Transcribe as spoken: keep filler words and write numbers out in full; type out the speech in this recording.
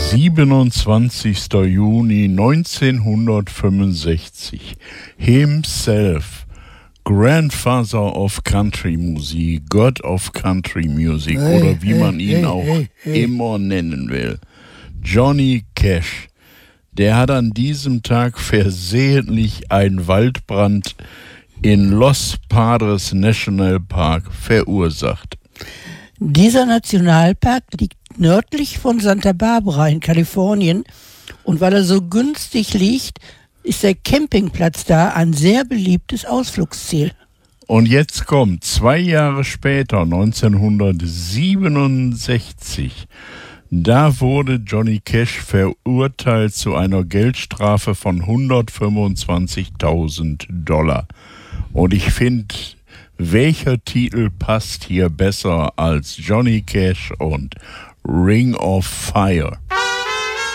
siebenundzwanzigster Juni neunzehnhundertfünfundsechzig. Himself, Grandfather of Country Music, God of Country Music hey, oder wie hey, man ihn hey, auch hey, hey. immer nennen will. Johnny Cash, der hat an diesem Tag versehentlich einen Waldbrand in Los Padres National Park verursacht. Dieser Nationalpark liegt nördlich von Santa Barbara in Kalifornien und weil er so günstig liegt, ist der Campingplatz da ein sehr beliebtes Ausflugsziel. Und jetzt kommt, zwei Jahre später, neunzehnhundertsiebenundsechzig, da wurde Johnny Cash verurteilt zu einer Geldstrafe von hundertfünfundzwanzigtausend Dollar. Und ich finde, welcher Titel passt hier besser als Johnny Cash und Ring of Fire?